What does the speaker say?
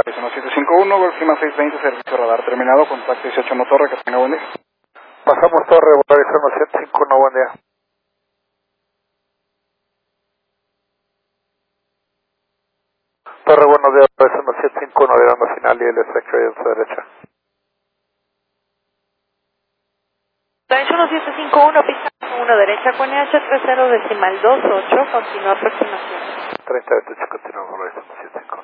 Horizon 751, Golfima 620, servicio radar terminado, contacto 18 no torre, que tenga buen día. Pasamos torre, Horizon 751, buen día. Torre, buenos días, Horizon 751, llegando final y el espectro ahí en su derecha. Horizon 751, pista 1 derecha con EH30 decimal 28, continúa aproximación. 3028, continuamos Horizon 751.